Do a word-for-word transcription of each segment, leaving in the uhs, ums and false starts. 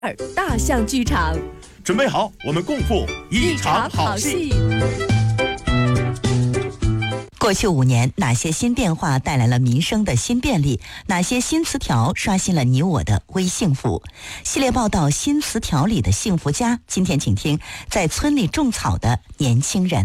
大象剧场， 准备好，我们共赴一场好戏。 过去五年，哪些新变化带来了民生的新便利？哪些新词条刷新了你我的微幸福？系列报道《新词条里的幸福家》，今天请听在村里种草的年轻人。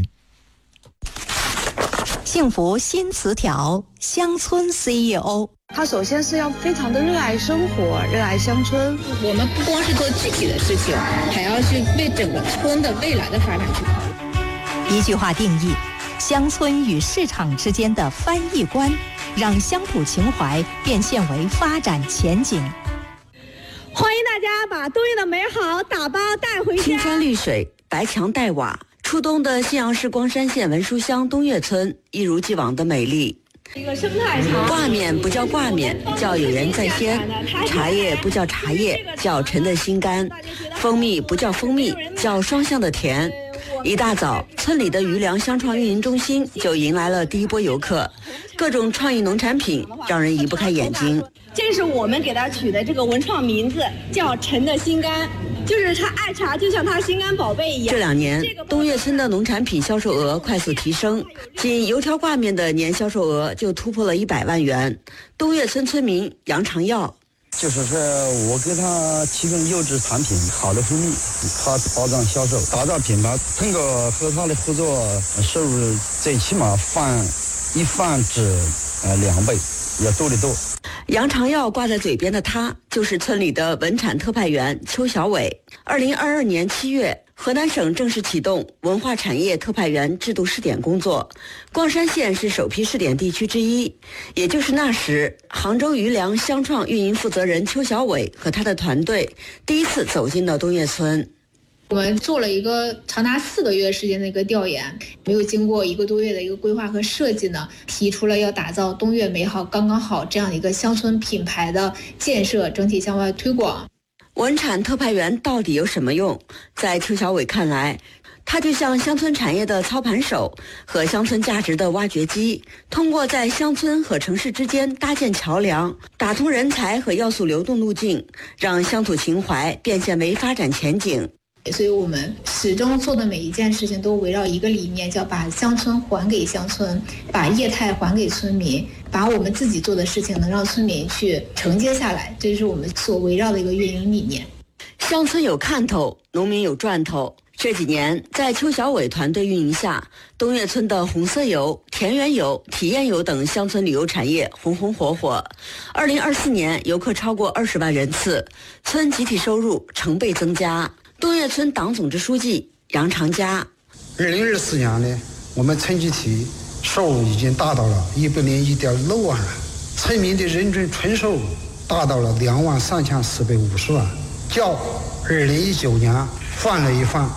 幸福新词条，乡村 C E O。 他首先是要非常的热爱生活，热爱乡村。 我们不光是做具体的事情，还要去为整个村的未来的发展去考虑。 一句话定义：乡村与市场之间的翻译官，让乡土情怀变现为发展前景。 欢迎大家把冬月的美好打包带回家。 青山绿水，白墙黛瓦，初冬的信阳市光山县文书乡东岳村一如既往的美丽。 一个生态茶， 挂面不叫挂面，叫有人在先；茶叶不叫茶叶，叫陈的心甘；蜂蜜不叫蜂蜜，叫双向的甜。一大早，村里的余粮乡创运营中心就迎来了第一波游客，各种创意农产品让人移不开眼睛。 这是我们给他取的这个文创名字，叫陈的心甘，就是他爱茶就像他心肝宝贝一样。 这两年，东岳村的农产品销售额快速提升，仅油条挂面的年销售额就突破了一百万元。东岳村村民杨长耀。 就是说我给他提供优质产品，好的蜂蜜，他保障销售，打造品牌。通过和他的合作，收入最起码翻一翻至呃两倍，要多得多。 杨长耀挂在嘴边的他，就是村里的文产特派员邱小伟。二零二二年七月，河南省正式启动文化产业特派员制度试点工作，光山县是首批试点地区之一。也就是那时，杭州余粮乡创运营负责人邱小伟和他的团队第一次走进了东岳村。 我们做了一个长达四个月时间的一个调研，没有经过一个多月的一个规划和设计呢，提出了要打造东岳美好刚刚好这样一个乡村品牌的建设，整体向外推广。 文产特派员到底有什么用？在邱小伟看来，他就像乡村产业的操盘手和乡村价值的挖掘机，通过在乡村和城市之间搭建桥梁，打通人才和要素流动路径，让乡土情怀变现为发展前景。 所以我们始终做的每一件事情都围绕一个理念，叫把乡村还给乡村，把业态还给村民，把我们自己做的事情能让村民去承接下来，这是我们所围绕的一个运营理念。 乡村有看头，农民有赚头。这几年，在邱小伟团队运营下，东岳村的红色游、田园游、体验游等乡村旅游产业红红火火。二零二四年，游客超过二十万人次，村集体收入成倍增加。东岳村党总支书记杨长佳。 二零二四年呢，我们村集体收入已经达到了一百零一点六万了，村民的人均纯收入达到了两万三千四百五十万，较二零一九年翻了一番。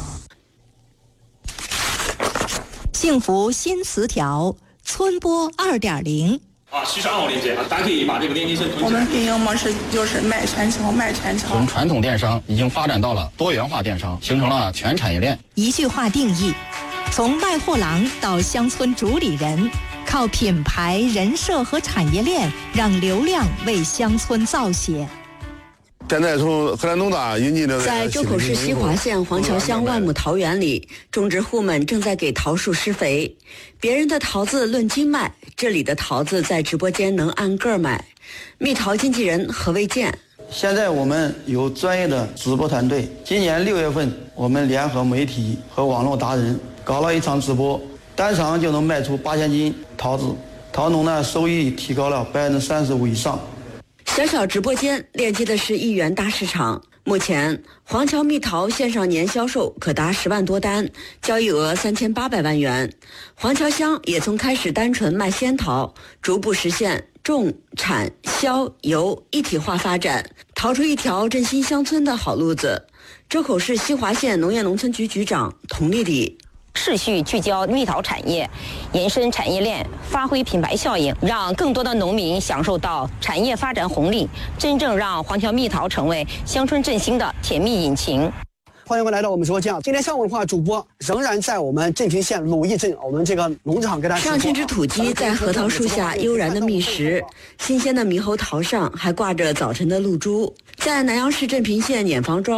幸福新词条，村播二点零。 啊，七十二号链接啊，大家可以把这个链接先囤起来。 我们运营模式就是卖全球，卖全球。 从传统电商已经发展到了多元化电商，形成了全产业链。 一句话定义：从卖货郎到乡村主理人，靠品牌、人设和产业链，让流量为乡村造血。 现在从河南农大引进的， 在周口市西华县黄桥乡万亩桃园里，种植户们正在给桃树施肥。别人的桃子论斤卖，这里的桃子在直播间能按个买。蜜桃经纪人何卫健。 现在我们有专业的直播团队，今年六月份，我们联合媒体和网络达人搞了一场直播，单场就能卖出八千斤桃子，桃农呢收益提高了百分之三十五以上。 小小直播间链接的是一元大市场，目前黄桥蜜桃线上年销售可达十万多单，交易额三千八百万元。黄桥乡也从开始单纯卖仙桃，逐步实现种、产、销、游一体化发展，逃出一条振兴乡村的好路子。周口市西华县农业农村局局长童丽丽。 持续聚焦蜜桃产业，延伸产业链，发挥品牌效应，让更多的农民享受到产业发展红利，真正让黄桥蜜桃成为乡村振兴的甜蜜引擎。 欢迎回来到我们直播间啊！今天上午的话，主播仍然在我们镇平县鲁义镇我们这个农场给大家上千只土鸡在核桃树下悠然的觅食，新鲜的猕猴桃上还挂着早晨的露珠。在南阳市镇平县碾房庄